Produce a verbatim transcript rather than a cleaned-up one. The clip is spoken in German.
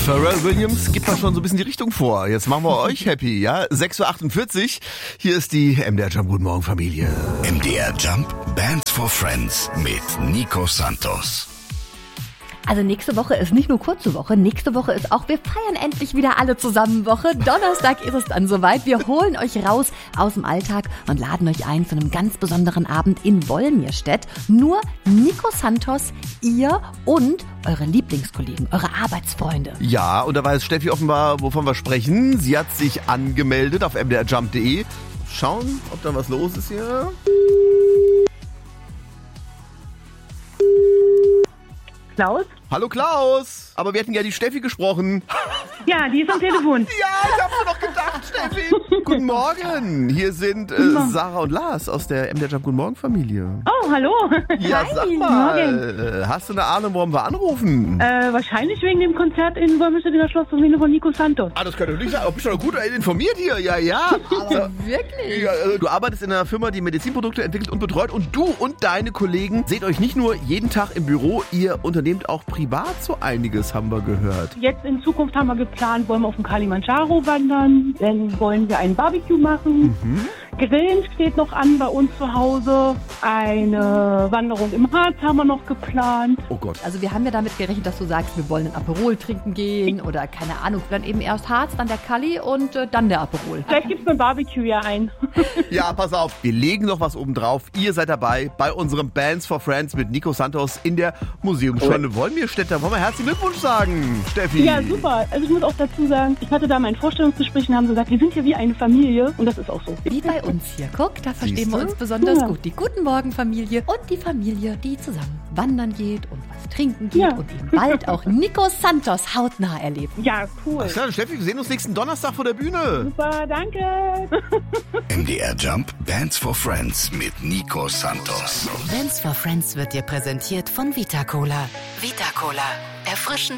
Pharrell Williams gibt da schon so ein bisschen die Richtung vor. Jetzt machen wir euch happy, ja? sechs Uhr achtundvierzig, hier ist die M D R Jump. Guten Morgen, Familie. M D R Jump, Bands for Friends mit Nico Santos. Also nächste Woche ist nicht nur kurze Woche, nächste Woche ist auch, wir feiern endlich wieder alle zusammen Woche. Donnerstag ist es dann soweit. Wir holen euch raus aus dem Alltag und laden euch ein zu einem ganz besonderen Abend in Wolmirstedt. Nur Nico Santos, ihr und eure Lieblingskollegen, eure Arbeitsfreunde. Ja, und da weiß Steffi offenbar, wovon wir sprechen. Sie hat sich angemeldet auf m d r jump punkt d e. Schauen, ob da was los ist hier. Klaus? Hallo Klaus! Aber wir hätten ja die Steffi gesprochen. Ja, die ist am Telefon. Ja, ich hab mir doch gedacht, Steffi. Guten Morgen. Hier sind äh, Sarah und Lars aus der M D R Jump Guten Morgen Familie. Oh, hallo. Ja, sag mal, äh, hast du eine Ahnung, warum wir anrufen? Äh, wahrscheinlich wegen dem Konzert in Wolmirstedt in der Schlossruine von Nico Santos. Ah, das könnte nicht sein. Bist du doch gut informiert hier. Ja, ja. Aber wirklich? Ja, äh, du arbeitest in einer Firma, die Medizinprodukte entwickelt und betreut. Und du und deine Kollegen seht euch nicht nur jeden Tag im Büro, ihr unternehmt auch privat so einiges, haben wir gehört. Jetzt in Zukunft haben wir geplant, wollen wir auf dem Kilimanjaro wandern. Dann wollen wir ein Barbecue machen. Mhm. Grillen steht noch an bei uns zu Hause. Eine Wanderung im Harz haben wir noch geplant. Oh Gott. Also wir haben ja damit gerechnet, dass du sagst, wir wollen ein Aperol trinken gehen oder keine Ahnung. Dann eben erst Harz, dann der Kali und äh, dann der Aperol. Vielleicht gibt es ein Barbecue ja ein. Ja, pass auf. Wir legen noch was oben drauf. Ihr seid dabei bei unserem Bands for Friends mit Nico Santos in der Museumsschule Wolmirstedt. Da wollen wir herzlichen Glückwunsch sagen, Steffi. Ja, super. Also ich muss auch dazu sagen, ich hatte da mein Vorstellungsgespräch und haben gesagt, wir sind hier wie eine Familie und das ist auch so. Wie bei uns hier. Guck, da verstehen Siehste? wir uns besonders Ja. gut. Die Guten Morgen Familie und die Familie, die zusammen wandern geht und was trinken geht Ja. und eben bald auch Nico Santos hautnah erlebt. Ja, cool. Alles klar, Steffi, wir sehen uns nächsten Donnerstag vor der Bühne. Super, danke. M D R Jump, Bands for Friends mit Nico Santos. Bands for Friends wird dir präsentiert von Vita Cola. Vita Cola. Erfrischen